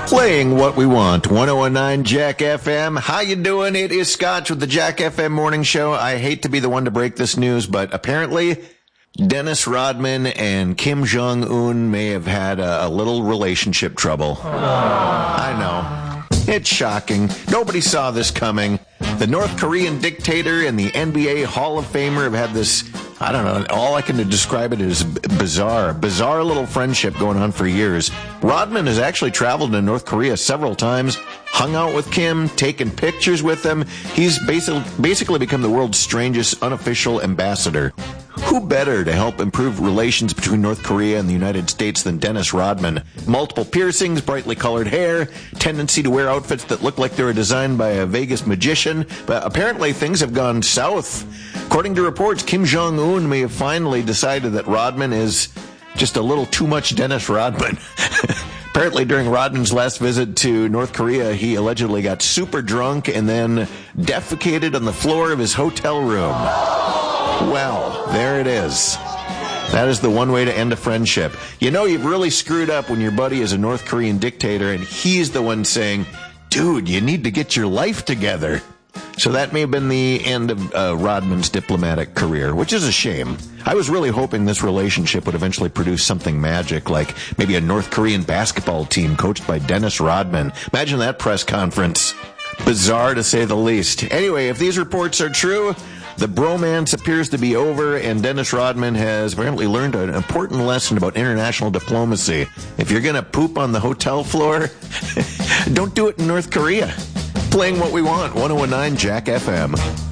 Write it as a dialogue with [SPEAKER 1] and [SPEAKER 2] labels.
[SPEAKER 1] Playing what we want. 1019 Jack FM. How you doing? It is Scotch with the Jack FM morning show. I hate to be the one to break this news, but apparently Dennis Rodman and Kim Jong-un may have had a little relationship trouble. I know. It's shocking. Nobody saw this coming. The North Korean dictator and the NBA Hall of Famer have had this, I don't know, all I can describe it as bizarre little friendship going on for years. Rodman has actually traveled to North Korea several times, hung out with Kim, taken pictures with him. He's basically become the world's strangest unofficial ambassador. Who better to help improve relations between North Korea and the United States than Dennis Rodman? Multiple piercings, brightly colored hair, tendency to wear outfits that look like they were designed by a Vegas magician. But apparently things have gone south. According to reports, Kim Jong-un may have finally decided that Rodman is just a little too much Dennis Rodman. Apparently, during Rodman's last visit to North Korea, he allegedly got super drunk and then defecated on the floor of his hotel room. Well, there it is. That is the one way to end a friendship. You know you've really screwed up when your buddy is a North Korean dictator and he's the one saying, dude, you need to get your life together. So that may have been the end of Rodman's diplomatic career, which is a shame. I was really hoping this relationship would eventually produce something magic, like maybe a North Korean basketball team coached by Dennis Rodman. Imagine that press conference. Bizarre to say the least. Anyway, if these reports are true, the bromance appears to be over, and Dennis Rodman has apparently learned an important lesson about international diplomacy. If you're going to poop on the hotel floor, don't do it in North Korea. Playing what we want, 1019 Jack FM.